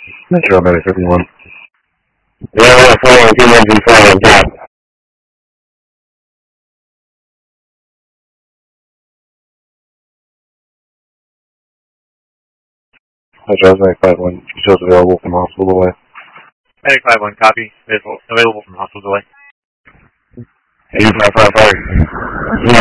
Metro America 31. Yeah, 412 on top. Metro 951. Shows available from hospital away. Medic 51, copy. Available from hospital away. 8555.